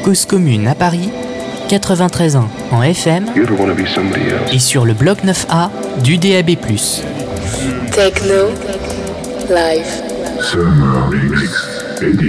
Cause Commune à Paris, 93.1 en FM et sur le bloc 9A du DAB+. Techno Live. Summer Mix.